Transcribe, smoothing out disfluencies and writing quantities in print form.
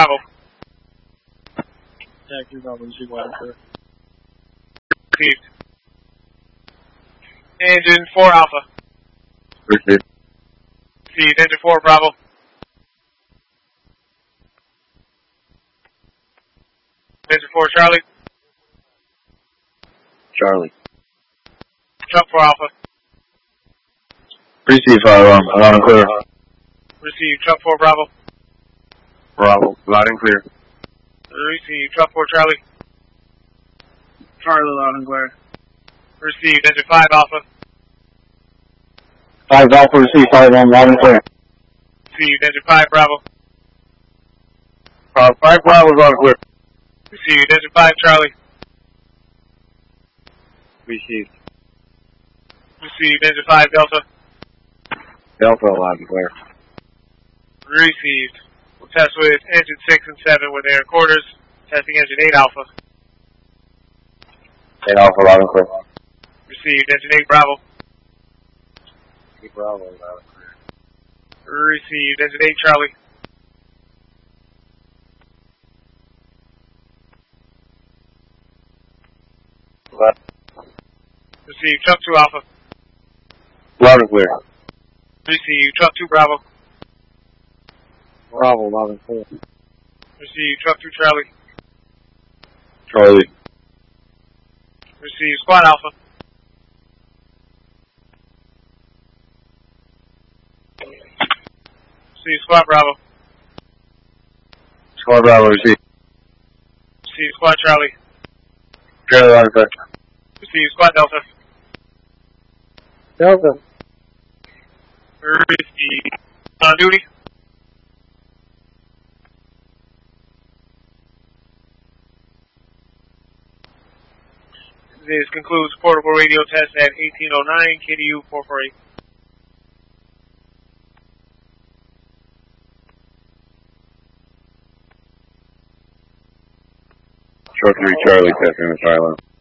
Bravo. Taxi Bravo, receive Wide and Clear. Received. Engine 4 Alpha. Received. Received. Engine 4 Bravo. Engine 4 Charlie. Charlie. Truck 4 Alpha. Receive loud and clear. Received. Truck 4 Bravo. Bravo, loud and clear. Received. Truck 4 Charlie. Charlie, loud and clear. Received. Engine 5 Alpha. 5 Alpha, receive 5 loud and clear. Received. Engine 5 Bravo. 5 Bravo, loud and clear. Received. Engine 5 Charlie. Received. Received. Engine 5 Delta. Delta, loud and clear. Received. We'll test with engine 6 and 7 with air quarters. Testing engine 8 Alpha. 8 Alpha, loud and clear. Received. Engine 8 Bravo. 8 Bravo, loud and clear. Received. Engine 8 Charlie. Loud. Received. Truck 2 Alpha. Loud and clear. Received. Truck 2 Bravo. Bravo, loud and clear. Received. Truck 2 Charlie. Charlie. Received. Squad Alpha. Received. Squad Bravo. Squad Bravo, receive. Received. Squad Charlie. Charlie, loud and clear. Received. Squad Delta. Delta. Received. On duty. This concludes portable radio test at 1809 KDU 448. Short 3 Charlie, testing the silent.